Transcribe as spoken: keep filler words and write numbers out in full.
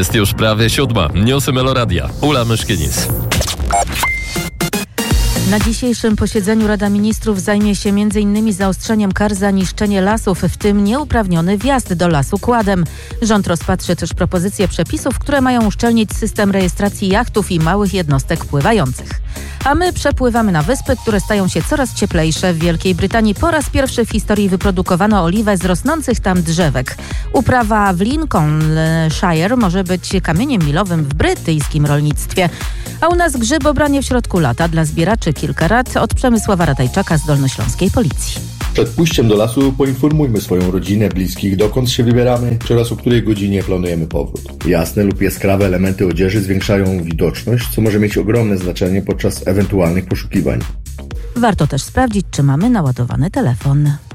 Jest już prawie siódma. Newsy Meloradia. Ula Myszkinis. Na dzisiejszym posiedzeniu Rada Ministrów zajmie się między innymi zaostrzeniem kar za niszczenie lasów, w tym nieuprawniony wjazd do lasu kładem. Rząd rozpatrzy też propozycje przepisów, które mają uszczelnić system rejestracji jachtów i małych jednostek pływających. A my przepływamy na wyspy, które stają się coraz cieplejsze. W Wielkiej Brytanii po raz pierwszy w historii wyprodukowano oliwę z rosnących tam drzewek. Uprawa w Lincolnshire może być kamieniem milowym w brytyjskim rolnictwie. A u nas grzybobranie w środku lata. Dla zbieraczy kilka rad od Przemysława Ratajczaka z dolnośląskiej policji. Przed pójściem do lasu poinformujmy swoją rodzinę, bliskich, dokąd się wybieramy oraz o której godzinie planujemy powrót. Jasne lub jaskrawe elementy odzieży zwiększają widoczność, co może mieć ogromne znaczenie podczas ewentualnych poszukiwań. Warto też sprawdzić, czy mamy naładowany telefon.